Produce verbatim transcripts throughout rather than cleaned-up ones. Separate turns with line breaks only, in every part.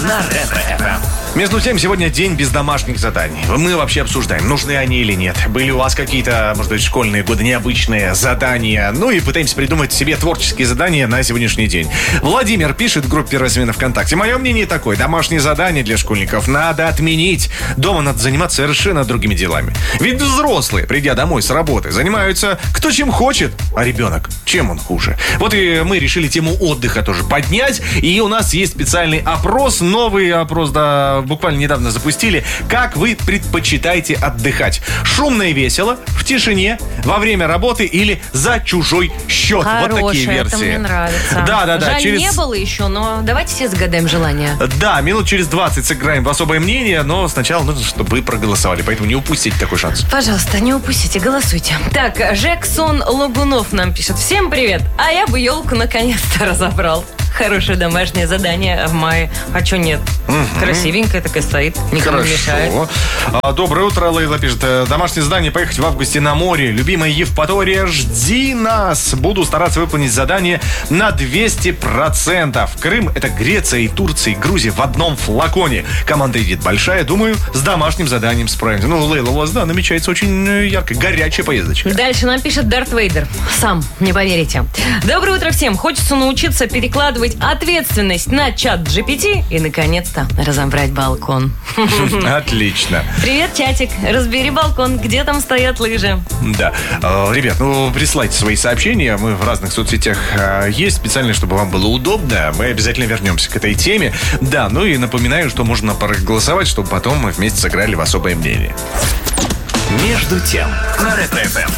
на Ретро-эф эм.
Между тем, сегодня день без домашних заданий. Мы вообще обсуждаем, нужны они или нет. Были у вас какие-то, может быть, школьные годы необычные задания. Ну и пытаемся придумать себе творческие задания на сегодняшний день. Владимир пишет в группе «Первая смена ВКонтакте». Мое мнение такое. Домашние задания для школьников надо отменить. Дома надо заниматься совершенно другими делами. Ведь взрослые, придя домой с работы, занимаются кто чем хочет. А ребенок, чем он хуже? Вот и мы решили тему отдыха тоже поднять. И у нас есть специальный опрос. Новый опрос, да, буквально недавно запустили. Как вы предпочитаете отдыхать? Шумно и весело, в тишине, во время работы или за чужой счет?
Хорошая,
вот такие версии.
Это мне нравится.
Да, да, да.
Жаль,
через...
не было еще, но давайте все загадаем желание.
Да, минут через двадцать сыграем в особое мнение, но сначала нужно, чтобы вы проголосовали, поэтому не упустите такой шанс.
Пожалуйста, не упустите, голосуйте. Так, Жексон Логунов нам пишет. Всем привет, а я бы елку наконец-то разобрал. Хорошее домашнее задание в мае. А что нет? Угу. Красивенькая такая стоит. Никому не мешает.
Доброе утро, Лейла пишет. Домашнее задание: поехать в августе на море. Любимая Евпатория, жди нас. Буду стараться выполнить задание на двести процентов. Крым — это Греция и Турция, и Грузия в одном флаконе. Команда идет большая. Думаю, с домашним заданием справимся. Ну, Лейла, у вас, да, намечается очень яркая, горячая поездочка.
Дальше нам пишет Дарт Вейдер. Сам, не поверите. Доброе утро всем. Хочется научиться перекладывать ответственность на чат джи пи ти и, наконец-то, разобрать балкон.
Отлично.
Привет, чатик. Разбери балкон, где там стоят лыжи.
Да. Ребят, ну, присылайте свои сообщения. Мы в разных соцсетях есть, специально, чтобы вам было удобно. Мы обязательно вернемся к этой теме. Да, ну и напоминаю, что можно проголосовать, чтобы потом мы вместе сыграли в особое мнение.
Между тем, на Ретро-эф эм.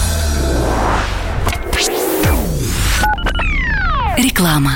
Реклама.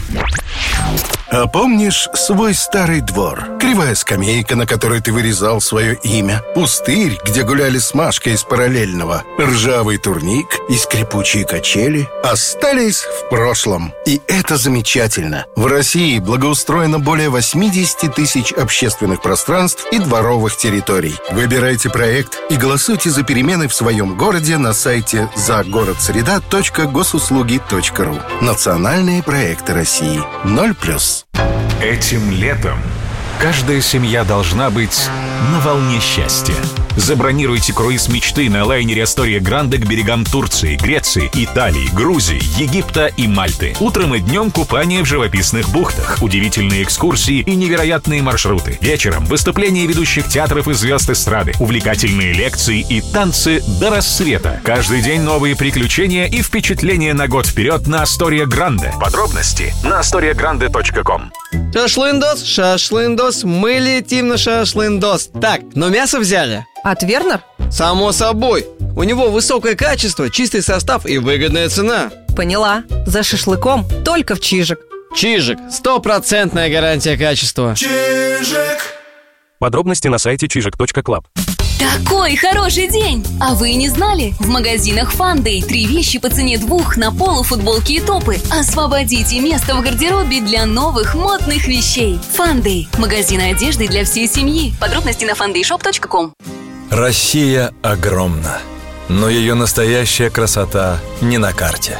А помнишь свой старый двор? Кривая скамейка, на которой ты вырезал свое имя. Пустырь, где гуляли с Машкой из параллельного. Ржавый турник и скрипучие качели остались в прошлом. И это замечательно. В России благоустроено более восемьдесят тысяч общественных пространств и дворовых территорий. Выбирайте проект и голосуйте за перемены в своем городе на сайте загородсреда точка госуслуги точка ру. Национальные проекты России. Ноль плюс.
Этим летом каждая семья должна быть на волне счастья. Забронируйте круиз мечты на лайнере Астория Гранде к берегам Турции, Греции, Италии, Грузии, Египта и Мальты. Утром и днем купание в живописных бухтах, удивительные экскурсии и невероятные маршруты. Вечером выступления ведущих театров и звезд эстрады, увлекательные лекции и танцы до рассвета. Каждый день новые приключения и впечатления на год вперед на Астория Гранде. Подробности на астория гранде точка ком.
Шашлындос, шашлындос, мы летим на шашлындос. Так, но мясо взяли?
От Вернер?
Само собой. У него высокое качество, чистый состав и выгодная цена.
Поняла. За шашлыком только в Чижик.
Чижик. Стопроцентная гарантия качества.
Чижик.
Подробности на сайте чижик точка клаб.
Такой хороший день! А вы не знали? В магазинах Фандэй три вещи по цене двух на полу, футболки и топы. Освободите место в гардеробе для новых модных вещей. Фандэй. Магазин одежды для всей семьи. Подробности на фандэй шоп точка ком.
Россия огромна, но ее настоящая красота не на карте.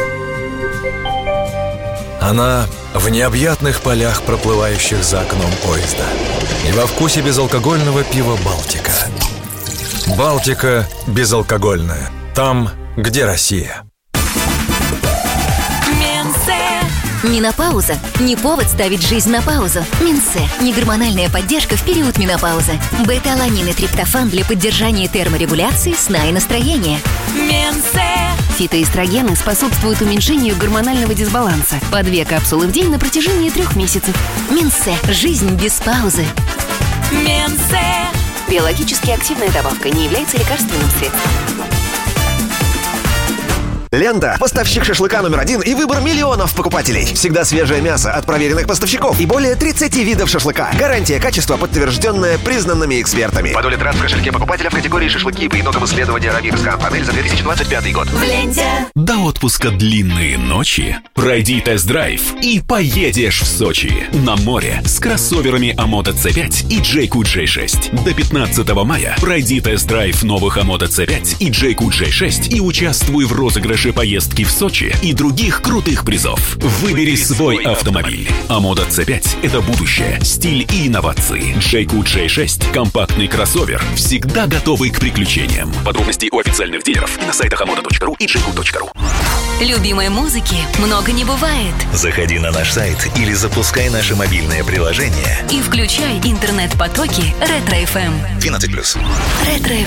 Она в необъятных полях, проплывающих за окном поезда, и во вкусе безалкогольного пива «Балтика». «Балтика» безалкогольная. Там, где Россия.
Менопауза. Не повод ставить жизнь на паузу. Минсе. Негормональная поддержка в период менопаузы. Бета-аланин и триптофан для поддержания терморегуляции, сна и настроения. Минсе. Фитоэстрогены способствуют уменьшению гормонального дисбаланса. По две капсулы в день на протяжении трех месяцев. Минсе. Жизнь без паузы. Минсе. Биологически активная добавка, не является лекарственным средством.
Лента – поставщик шашлыка номер один и выбор миллионов покупателей. Всегда свежее мясо от проверенных поставщиков и более тридцати видов шашлыка. Гарантия качества, подтвержденная признанными экспертами. Подоля трат в кошельке покупателя в категории шашлыки по итогам исследования Равирска. Панель за две тысячи двадцать пятый год.
В ленте.
До отпуска длинные ночи. Пройди тест-драйв и поедешь в Сочи. На море с кроссоверами Амота си пять и Джейку джей шесть. До пятнадцатого мая пройди тест-драйв новых Амота си пять и Джейку джей шесть и участвуй в розыгрыше больше поездки в Сочи и других крутых призов. Выбери свой автомобиль. Амода си пять – это будущее, стиль и инновации. джей кью джей шесть – компактный кроссовер, всегда готовый к приключениям. Подробности у официальных дилеров и на сайтах амода точка ру и джей кью точка ру.
Любимой музыки много не бывает.
Заходи на наш сайт или запускай наше мобильное приложение
И включай интернет-потоки Ретро эф эм.
двенадцать плюс.
Ретро